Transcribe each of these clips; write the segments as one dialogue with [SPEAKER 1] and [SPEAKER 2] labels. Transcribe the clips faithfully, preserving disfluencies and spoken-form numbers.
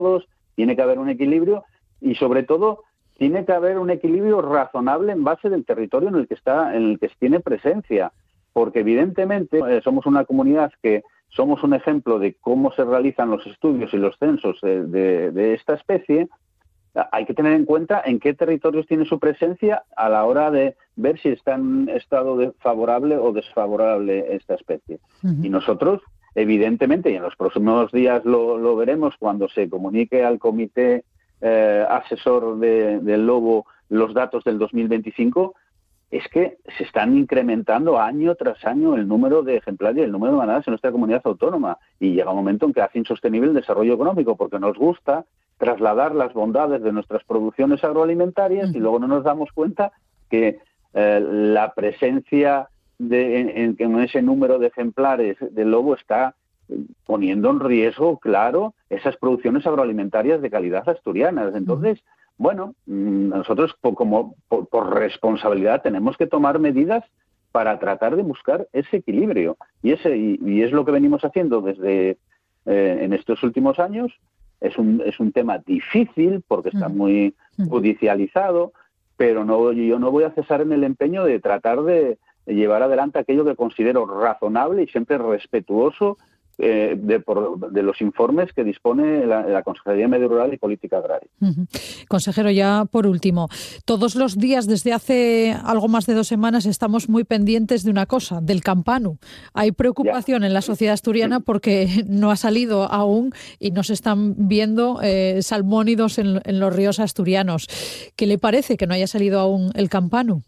[SPEAKER 1] todos, tiene que haber un equilibrio y sobre todo tiene que haber un equilibrio razonable en base del territorio en el que está, en el que tiene presencia, porque evidentemente eh, somos una comunidad que somos un ejemplo de cómo se realizan los estudios y los censos de, de, de esta especie. Hay que tener en cuenta en qué territorios tiene su presencia a la hora de ver si está en estado de favorable o desfavorable esta especie. Uh-huh. Y nosotros, evidentemente, y en los próximos días lo, lo veremos cuando se comunique al comité eh, asesor de, del lobo los datos del dos mil veinticinco, es que se están incrementando año tras año el número de ejemplares y el número de manadas en nuestra comunidad autónoma. Y llega un momento en que hace insostenible el desarrollo económico, porque nos gusta trasladar las bondades de nuestras producciones agroalimentarias uh-huh. y luego no nos damos cuenta que eh, la presencia de, en, en, en ese número de ejemplares del lobo está poniendo en riesgo, claro, esas producciones agroalimentarias de calidad asturianas. Entonces, uh-huh. bueno, nosotros por, como por, por responsabilidad tenemos que tomar medidas para tratar de buscar ese equilibrio. Y, ese, y, y es lo que venimos haciendo desde eh, en estos últimos años. Es un, es un tema difícil porque está muy judicializado, pero no, yo no voy a cesar en el empeño de tratar de, de llevar adelante aquello que considero razonable y siempre respetuoso eh, de, por, de los informes que dispone la, la Consejería de Medio Rural y Política Agraria.
[SPEAKER 2] Uh-huh. Consejero, ya por último, todos los días desde hace algo más de dos semanas estamos muy pendientes de una cosa, del campanu. Hay preocupación ya. en la sociedad asturiana porque no ha salido aún y no se están viendo eh, salmónidos en, en los ríos asturianos. ¿Qué le parece que no haya salido aún el campanu?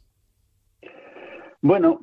[SPEAKER 1] Bueno,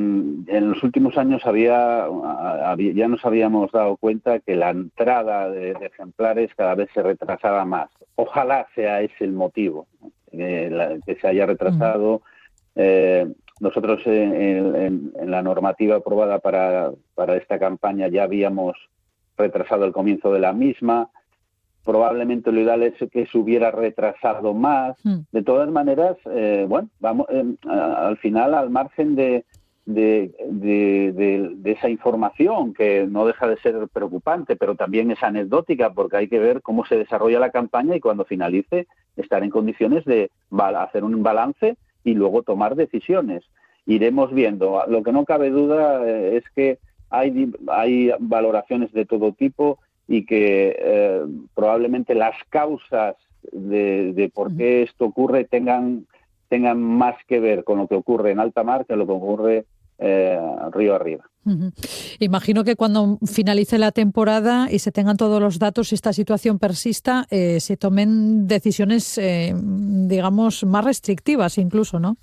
[SPEAKER 1] en los últimos años había, había ya nos habíamos dado cuenta que la entrada de, de ejemplares cada vez se retrasaba más. Ojalá sea ese el motivo, eh, la, que se haya retrasado. Mm. Eh, nosotros en, en, en la normativa aprobada para, para esta campaña ya habíamos retrasado el comienzo de la misma. Probablemente lo ideal es que se hubiera retrasado más. Mm. De todas maneras, eh, bueno, vamos eh, al final, al margen de, de, de, de, de esa información, que no deja de ser preocupante, pero también es anecdótica, porque hay que ver cómo se desarrolla la campaña y cuando finalice estar en condiciones de hacer un balance y luego tomar decisiones. Iremos viendo. Lo que no cabe duda eh, es que hay, hay valoraciones de todo tipo y que eh, probablemente las causas de, de por qué esto ocurre tengan, tengan más que ver con lo que ocurre en alta mar que lo que ocurre eh, río arriba.
[SPEAKER 2] Uh-huh. Imagino que cuando finalice la temporada y se tengan todos los datos y esta situación persista, eh, se tomen decisiones, eh, digamos, más restrictivas incluso, ¿no?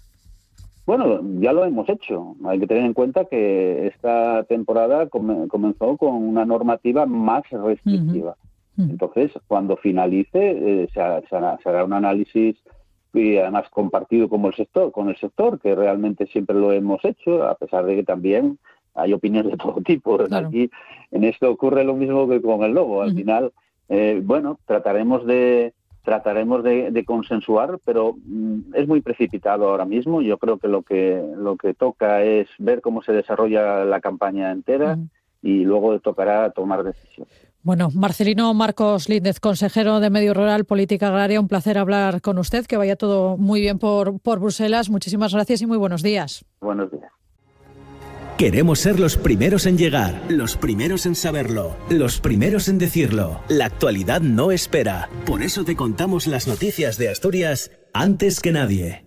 [SPEAKER 1] Bueno, ya lo hemos hecho. Hay que tener en cuenta que esta temporada com- comenzó con una normativa más restrictiva. Uh-huh. Uh-huh. Entonces, cuando finalice, eh, se, hará, se hará un análisis y además compartido como el sector, con el sector, que realmente siempre lo hemos hecho, a pesar de que también hay opiniones de todo tipo. Claro. Aquí en esto ocurre lo mismo que con el lobo. Al uh-huh. final, eh, bueno, trataremos de... Trataremos de, de consensuar, pero mm, es muy precipitado ahora mismo. Yo creo que lo que lo que toca es ver cómo se desarrolla la campaña entera uh-huh. y luego tocará tomar decisiones.
[SPEAKER 2] Bueno, Marcelino Marcos Líndez, consejero de Medio Rural, Política Agraria, un placer hablar con usted, que vaya todo muy bien por, por Bruselas. Muchísimas gracias y muy buenos días.
[SPEAKER 1] Buenos días.
[SPEAKER 3] Queremos ser los primeros en llegar, los primeros en saberlo, los primeros en decirlo. La actualidad no espera. Por eso te contamos las noticias de Asturias antes que nadie.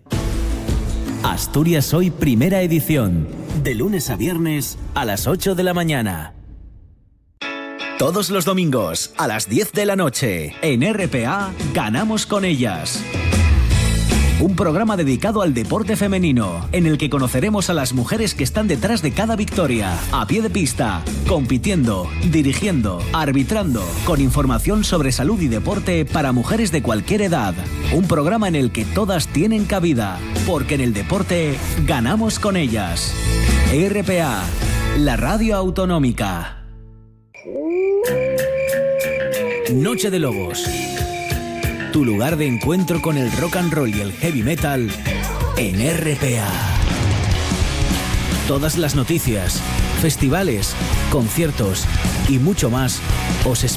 [SPEAKER 3] Asturias Hoy, primera edición. De lunes a viernes a las ocho de la mañana. Todos los domingos a las diez de la noche. En R P A, Ganamos con ellas. Un programa dedicado al deporte femenino, en el que conoceremos a las mujeres que están detrás de cada victoria, a pie de pista, compitiendo, dirigiendo, arbitrando, con información sobre salud y deporte para mujeres de cualquier edad. Un programa en el que todas tienen cabida, porque en el deporte ganamos con ellas. R P A, la radio autonómica. Noche de Lobos. Tu lugar de encuentro con el rock and roll y el heavy metal en R P A. Todas las noticias, festivales, conciertos y mucho más os esperamos.